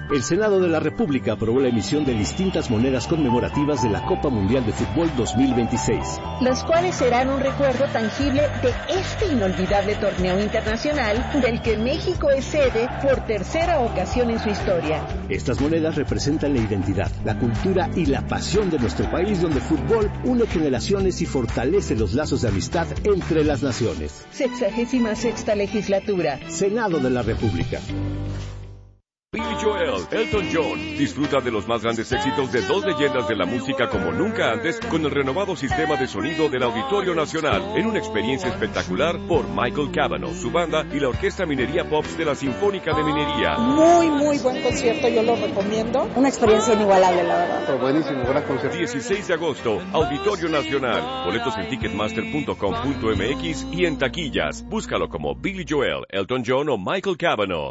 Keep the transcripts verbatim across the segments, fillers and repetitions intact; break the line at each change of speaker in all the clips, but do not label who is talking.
El Senado de la República aprobó la emisión de distintas monedas conmemorativas de la Copa Mundial de Fútbol dos mil veintiséis.
Las cuales serán un recuerdo tangible de este inolvidable torneo internacional del que México es sede por tercera ocasión en su historia.
Estas monedas representan la identidad, la cultura y la pasión de nuestro país, donde el fútbol une generaciones y fortalece los lazos de amistad entre las naciones.
Sexagésima sexta legislatura.
Senado de la República.
Billy Joel, Elton John, disfruta de los más grandes éxitos de dos leyendas de la música como nunca antes con el renovado sistema de sonido del Auditorio Nacional en una experiencia espectacular por Michael Cavanaugh, su banda y la Orquesta Minería Pops de la Sinfónica de Minería.
Muy, muy buen concierto, yo lo recomiendo. Una experiencia inigualable, la verdad.
Pero buenísimo, gran concierto.
dieciséis de agosto, Auditorio Nacional. Boletos en ticketmaster punto com punto m x y en taquillas. Búscalo como Billy Joel, Elton John o Michael Cavanaugh.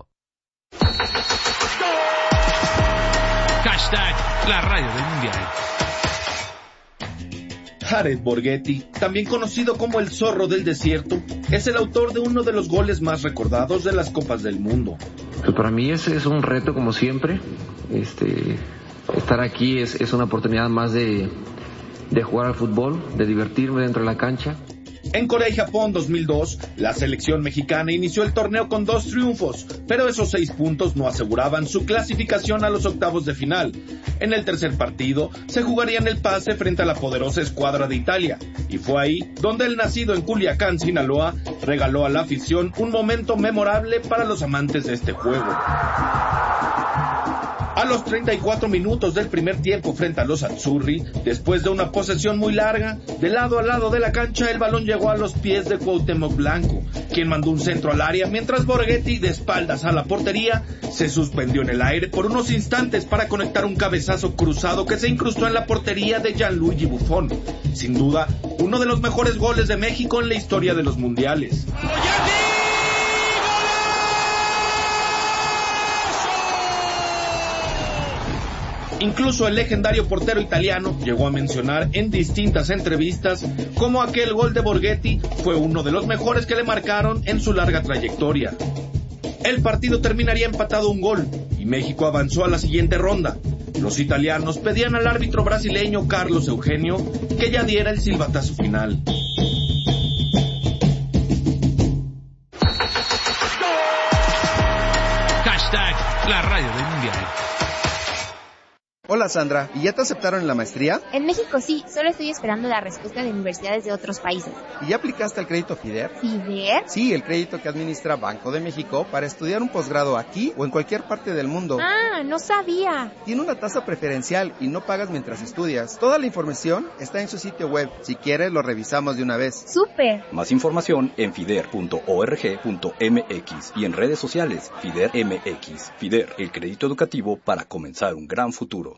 Hashtag la radio del mundial.
Jared Borghetti, también conocido como el zorro del desierto, es el autor de uno de los goles más recordados de las Copas del Mundo.
Pues para mí es, es un reto como siempre. Este, estar aquí es, es una oportunidad más de, de jugar al fútbol, de divertirme dentro de la cancha.
En Corea y Japón dos mil dos, la selección mexicana inició el torneo con dos triunfos, pero esos seis puntos no aseguraban su clasificación a los octavos de final. En el tercer partido, se jugarían el pase frente a la poderosa escuadra de Italia, y fue ahí donde el nacido en Culiacán, Sinaloa, regaló a la afición un momento memorable para los amantes de este juego. A los treinta y cuatro minutos del primer tiempo frente a los Azzurri, después de una posesión muy larga, de lado a lado de la cancha el balón llegó a los pies de Cuauhtémoc Blanco, quien mandó un centro al área mientras Borghetti, de espaldas a la portería, se suspendió en el aire por unos instantes para conectar un cabezazo cruzado que se incrustó en la portería de Gianluigi Buffon. Sin duda, uno de los mejores goles de México en la historia de los mundiales. Incluso el legendario portero italiano llegó a mencionar en distintas entrevistas cómo aquel gol de Borghetti fue uno de los mejores que le marcaron en su larga trayectoria. El partido terminaría empatado un gol y México avanzó a la siguiente ronda. Los italianos pedían al árbitro brasileño Carlos Eugenio que ya diera el silbatazo final.
Hashtag la radio del mundial.
Hola Sandra, ¿y ya te aceptaron en la maestría?
En México sí, solo estoy esperando la respuesta de universidades de otros países.
¿Y ya aplicaste al crédito FIDER?
¿FIDER?
Sí, el crédito que administra Banco de México para estudiar un posgrado aquí o en cualquier parte del mundo.
Ah, no sabía.
Tiene una tasa preferencial y no pagas mientras estudias. Toda la información está en su sitio web. Si quieres, lo revisamos de una vez.
¡Súper!
Más información en fider punto org punto m x y en redes sociales FIDER M X. FIDER, el crédito educativo para comenzar un gran futuro.